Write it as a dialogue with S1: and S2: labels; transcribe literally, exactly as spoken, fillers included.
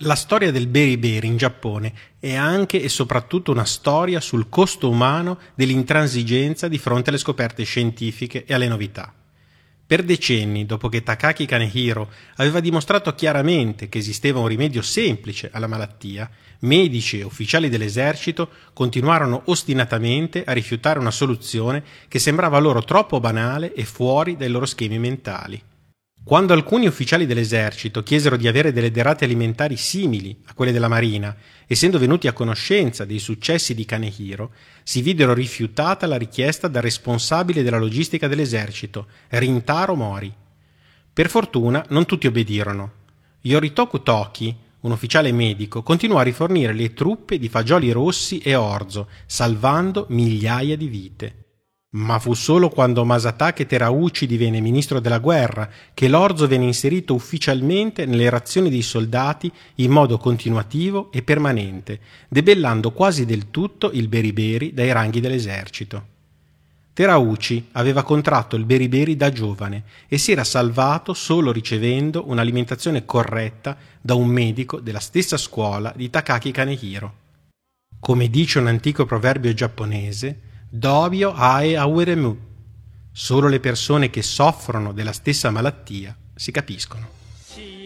S1: La storia del beriberi in Giappone è anche e soprattutto una storia sul costo umano dell'intransigenza di fronte alle scoperte scientifiche e alle novità. Per decenni, dopo che Takaaki Kanehiro aveva dimostrato chiaramente che esisteva un rimedio semplice alla malattia, medici e ufficiali dell'esercito continuarono ostinatamente a rifiutare una soluzione che sembrava loro troppo banale e fuori dai loro schemi mentali. Quando alcuni ufficiali dell'esercito chiesero di avere delle derrate alimentari simili a quelle della marina, essendo venuti a conoscenza dei successi di Kanehiro, si videro rifiutata la richiesta dal responsabile della logistica dell'esercito, Rintaro Mori. Per fortuna non tutti obbedirono. Yoritoku Toki, un ufficiale medico, continuò a rifornire le truppe di fagioli rossi e orzo, salvando migliaia di vite. Ma fu solo quando Masatake Terauchi divenne ministro della guerra che l'orzo venne inserito ufficialmente nelle razioni dei soldati in modo continuativo e permanente, debellando quasi del tutto il beriberi dai ranghi dell'esercito. Terauchi aveva contratto il beriberi da giovane e si era salvato solo ricevendo un'alimentazione corretta da un medico della stessa scuola di Takaaki Kanehiro. Come dice un antico proverbio giapponese, Dobyo ae aweremu. Solo le persone che soffrono della stessa malattia si capiscono.